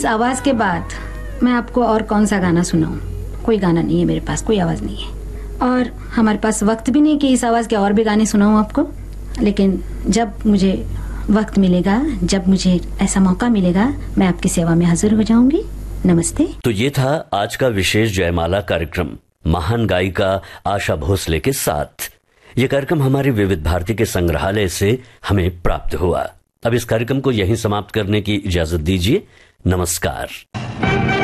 इस आवाज के बाद मैं आपको और कौन सा गाना सुनाऊं? कोई गाना नहीं है मेरे पास, कोई आवाज नहीं है, और हमारे पास वक्त भी नहीं कि इस आवाज के और भी गाने सुनाऊं आपको। लेकिन जब मुझे वक्त मिलेगा, जब मुझे ऐसा मौका मिलेगा, मैं आपकी सेवा में हाजिर हो जाऊंगी। नमस्ते। तो ये था आज का विशेष जयमाला कार्यक्रम महान गायिका आशा भोसले के साथ। ये कार्यक्रम हमारे विविध भारती के संग्रहालय से हमें प्राप्त हुआ। अब इस कार्यक्रम को यहीं समाप्त करने की इजाजत दीजिए। नमस्कार।